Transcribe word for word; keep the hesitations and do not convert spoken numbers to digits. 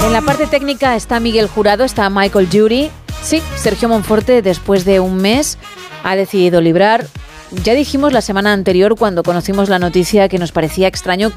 En la parte técnica está Miguel Jurado, está Michael Jury. Sí, Sergio Monforte, después de un mes, ha decidido librar. Ya dijimos la semana anterior, cuando conocimos la noticia, que nos parecía extraño